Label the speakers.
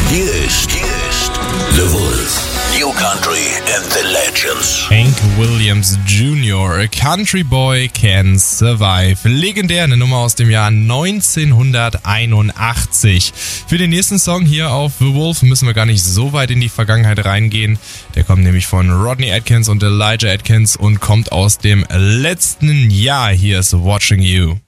Speaker 1: Hier ist The Wolf. New Country and the Legends.
Speaker 2: Hank Williams Jr., A Country Boy Can Survive. Legendär, eine Nummer aus dem Jahr 1981. Für den nächsten Song hier auf The Wolf müssen wir gar nicht so weit in die Vergangenheit reingehen. Der kommt nämlich von Rodney Atkins und Elijah Atkins und kommt aus dem letzten Jahr. Hier ist Watching You.